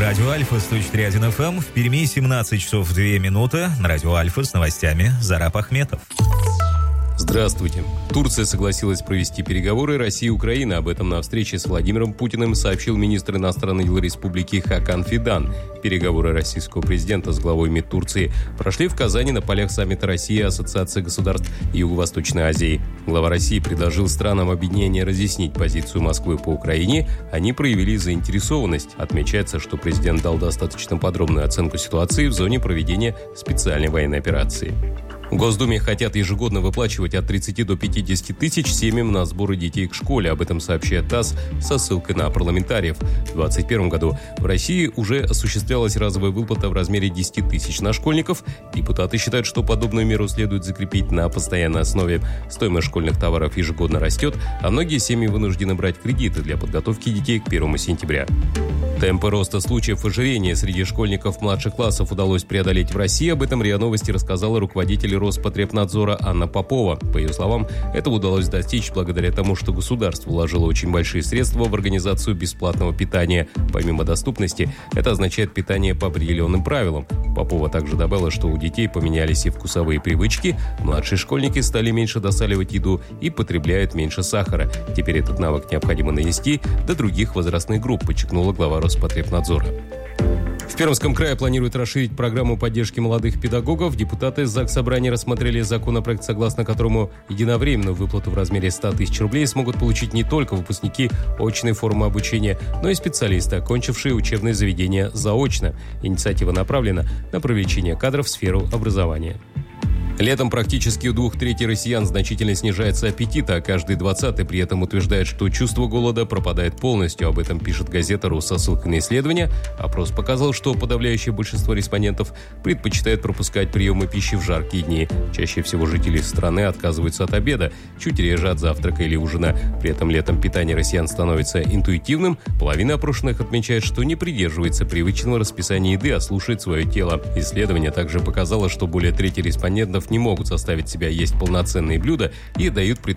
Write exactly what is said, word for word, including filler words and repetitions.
Радио Альфа, сто четыре и один эф эм. В Перми семнадцать часов две минуты. На Радио Альфа с новостями Зарап Ахметов. Здравствуйте. Турция согласилась провести переговоры России и Украины. Об этом на встрече с Владимиром Путиным сообщил министр иностранных дел республики Хакан Фидан. Переговоры российского президента с главой МИД Турции прошли в Казани на полях саммита России и Ассоциации государств Юго-Восточной Азии. Глава России предложил странам объединения разъяснить позицию Москвы по Украине. Они проявили заинтересованность. Отмечается, что президент дал достаточно подробную оценку ситуации в зоне проведения специальной военной операции. В Госдуме хотят ежегодно выплачивать от тридцати до пятидесяти тысяч семьям на сборы детей к школе. Об этом сообщает ТАСС со ссылкой на парламентариев. В две тысячи двадцать первом году в России уже осуществлялась разовая выплата в размере десяти тысяч на школьников. Депутаты считают, что подобную меру следует закрепить на постоянной основе. Стоимость школьных товаров ежегодно растет, а многие семьи вынуждены брать кредиты для подготовки детей к первому сентября. Темпы роста случаев ожирения среди школьников младших классов удалось преодолеть в России. Об этом РИА Новости рассказала руководитель Роспотребнадзора Анна Попова. По ее словам, этого удалось достичь благодаря тому, что государство вложило очень большие средства в организацию бесплатного питания. Помимо доступности, это означает питание по определенным правилам. Попова также добавила, что у детей поменялись и вкусовые привычки, младшие школьники стали меньше досаливать еду и потребляют меньше сахара. Теперь этот навык необходимо нанести до других возрастных групп, подчеркнула глава Роспотребнадзора. В Пермском крае планируют расширить программу поддержки молодых педагогов. Депутаты Заксобрания рассмотрели законопроект, согласно которому единовременную выплату в размере ста тысяч рублей смогут получить не только выпускники очной формы обучения, но и специалисты, окончившие учебные заведения заочно. Инициатива направлена на привлечение кадров в сферу образования. Летом практически у двух третей россиян значительно снижается аппетит, а каждый двадцатый при этом утверждает, что чувство голода пропадает полностью. Об этом пишет газета «Ру» со ссылкой на исследование. Опрос показал, что подавляющее большинство респондентов предпочитает пропускать приемы пищи в жаркие дни. Чаще всего жители страны отказываются от обеда, чуть реже от завтрака или ужина. При этом летом питание россиян становится интуитивным. Половина опрошенных отмечает, что не придерживается привычного расписания еды, а слушает свое тело. Исследование также показало, что более трети респондентов не могут заставить себя есть полноценные блюда и дают предпочтение